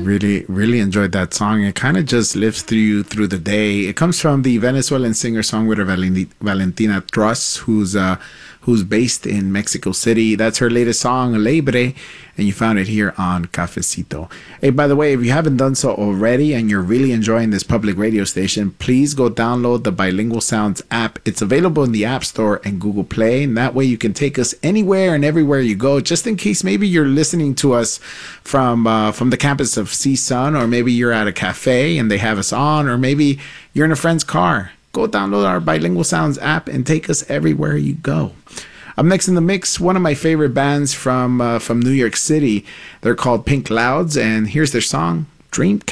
really enjoyed that song. It kind of just lifts through you through the day. It comes from the Venezuelan singer-songwriter Valentina Truss, who's based in Mexico City. That's her latest song, Libre, and you found it here on Cafecito. Hey, by the way, if you haven't done so already and you're really enjoying this public radio station, please go download the Bilingual Sounds app. It's available in the App Store and Google Play, and that way you can take us anywhere and everywhere you go, just in case maybe you're listening to us from the campus of CSUN, or maybe you're at a cafe and they have us on, or maybe you're in a friend's car. Go download our Bilingual Sounds app and take us everywhere you go. Up next in the mix, one of my favorite bands from New York City. They're called Pink Clouds, and here's their song, Dreamcatcher.